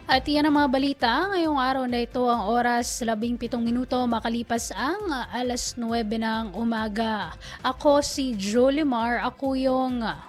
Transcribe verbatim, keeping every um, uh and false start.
At iyan ang mga balita ngayong araw na ito, ang oras labing pitong minuto makalipas ang ah, alas nuwebe ng umaga. Ako si Jolie Mar, ako yung